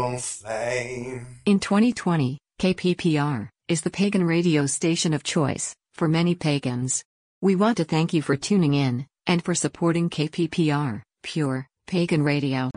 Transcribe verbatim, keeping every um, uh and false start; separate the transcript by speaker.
Speaker 1: Fame.
Speaker 2: In twenty twenty, K P P R is the pagan radio station of choice for many pagans. We want to thank you for tuning in and for supporting K P P R, Pure Pagan Radio.